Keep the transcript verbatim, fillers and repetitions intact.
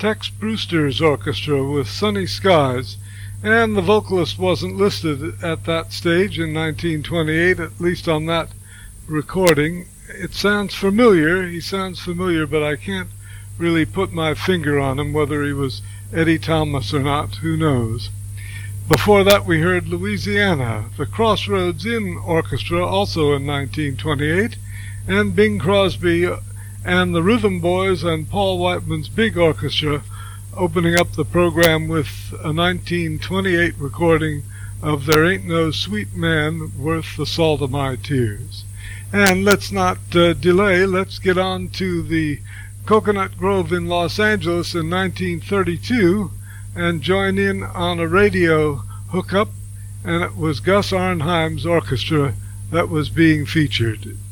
Tex Brewster's orchestra with Sunny Skies, and the vocalist wasn't listed at that stage in nineteen twenty-eight, at least on that recording. It sounds familiar, he sounds familiar, but I can't really put my finger on him, whether he was Eddie Thomas or not, who knows. Before that we heard Louisiana, the Crossroads Inn Orchestra, also in nineteen twenty-eight, and Bing Crosby and the Rhythm Boys and Paul Whiteman's Big Orchestra opening up the program with a nineteen twenty-eight recording of There Ain't No Sweet Man Worth the Salt of My Tears. And let's not uh, delay, let's get on to the Coconut Grove in Los Angeles in nineteen thirty-two and join in on a radio hookup, and it was Gus Arnheim's orchestra that was being featured.